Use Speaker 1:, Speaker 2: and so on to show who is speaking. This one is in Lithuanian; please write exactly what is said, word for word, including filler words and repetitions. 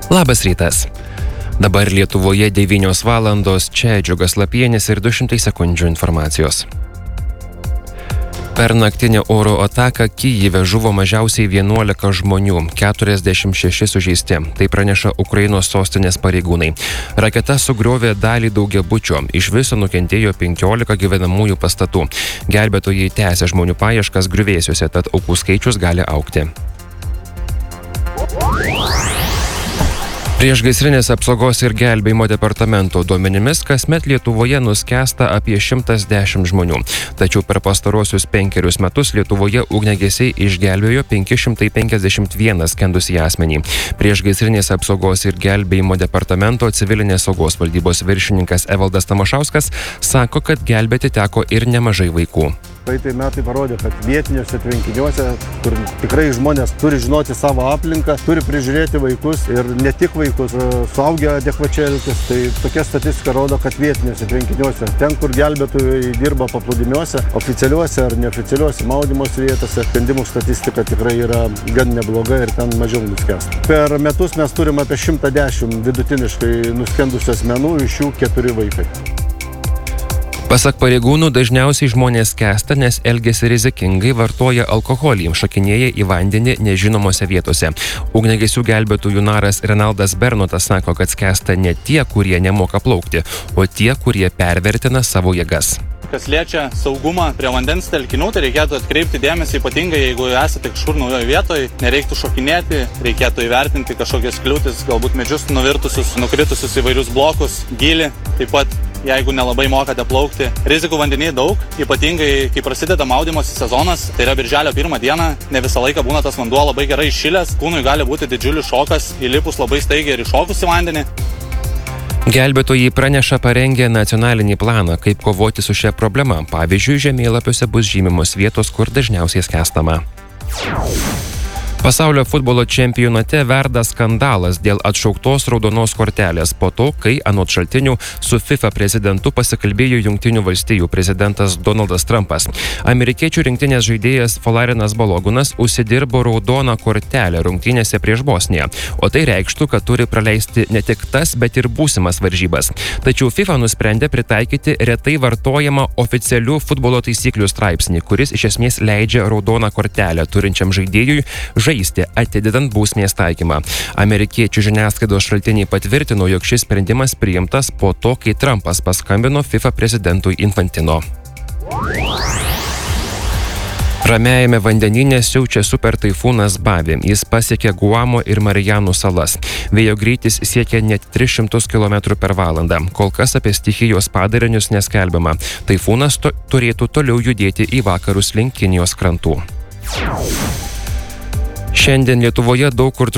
Speaker 1: Labas rytas. Dabar Lietuvoje devynios valandos, čia Džiugas Lapienis ir du šimtai sekundžių informacijos. Per naktinę oro ataką Kyjive žuvo mažiausiai vienuolika žmonių, keturiasdešimt šeši sužeisti. Tai praneša Ukrainos sostinės pareigūnai. Raketa sugriovė dalį daugiabučio, iš viso nukentėjo penkiolika gyvenamųjų pastatų. Gelbėtojai tęsia žmonių paieškas griuvėsiuose, tad aukų skaičius gali augti. Priešgaisrinės apsaugos ir gelbėjimo departamento duomenimis kasmet Lietuvoje nuskęsta apie šimtas dešimt žmonių. Tačiau per pastaruosius penkerius metus Lietuvoje ugniagesiai išgelbėjo penki šimtai penkiasdešimt vieną skendusį asmenį. Priešgaisrinės apsaugos ir gelbėjimo departamento civilinės saugos valdybos viršininkas Evaldas Tamašauskas sako, kad gelbėti teko ir nemažai vaikų.
Speaker 2: Praeitai metai parodė, kad vietiniuose tvenkiniuose, kur tikrai žmonės turi žinoti savo aplinką, turi prižiūrėti vaikus ir ne tik vaikus, suaugę adekvačiai elgtis. Tai tokia statistika rodo, kad vietiniuose tvenkiniuose, ten, kur gelbėtojai dirba paplūdimiuose, oficialiuose ar neoficialiuose maudymosi vietose, skendimų statistika tikrai yra gan nebloga ir ten mažiau nuskęsta. Per metus mes turim apie šimtą dešimt vidutiniškai nuskendusių asmenų, iš jų keturi vaikai.
Speaker 1: Pasak pareigūnų, dažniausiai žmonės skęsta, nes elgiasi rizikingai, vartoja alkoholį, šokinėja į vandenį nežinomose vietose. Ugniagesių gelbėtojų naras Renaldas Bernotas sako, kad skęsta ne tie, kurie nemoka plaukti, o tie, kurie pervertina savo jėgas.
Speaker 3: Kas liečia saugumą prie vandens telkinių, tai reikėtų atkreipti dėmesį, ypatingai jeigu esate kažkur naujoje vietoje, nereiktų šokinėti, reikėtų įvertinti kažkokias kliūtis, galbūt medžius nuvirtusius, nukritusius įvairius blokus, gylį, taip pat jeigu nelabai mokate plaukti. Rizikų vandenyje daug, ypatingai kai prasideda maudymosi sezonas, tai yra birželio pirmą dieną, ne visą laiką būna tas vanduo labai gerai įšilęs, kūnui gali būti didžiulis šokas, įlipus labai staigiai ir iššokus į vandenį.
Speaker 1: Gelbėtojai praneša parengę nacionalinį planą, kaip kovoti su šia problema. Pavyzdžiui, žemėlapiuose bus žymimos vietos, kur dažniausiai skęstama. Pasaulio futbolo čempionate verda skandalas dėl atšauktos raudonos kortelės po to, kai anot šaltinių su FIFA prezidentu pasikalbėjo Jungtinių valstijų prezidentas Donaldas Trumpas. Amerikiečių rinktinės žaidėjas Folarinas Balogunas užsidirbo raudoną kortelę rungtynėse prieš Bosniją, o tai reikštų, kad turi praleisti ne tik tas, bet ir būsimas varžybas. Tačiau FIFA nusprendė pritaikyti retai vartojamą oficialių futbolo taisyklių straipsnį, kuris iš esmės leidžia raudoną kortelę turinčiam žaidėjui žaisti, atidedant bausmės taikymą. Amerikiečių žiniasklaidos šaltiniai patvirtino, jog šis sprendimas priimtas po to, kai Trumpas paskambino FIFA prezidentui Infantino. Ramiajame vandenyne siaučia super taifūnas Bavi. Jis pasiekė Guamo ir Marijanų salas. Vėjo greitis siekia net tris šimtus kilometrų per valandą. Kol kas apie stichijos padarinius neskelbiama. Taifūnas to, turėtų toliau judėti į vakarus link Kinijos krantų. Šiandien Lietuvoje daug kur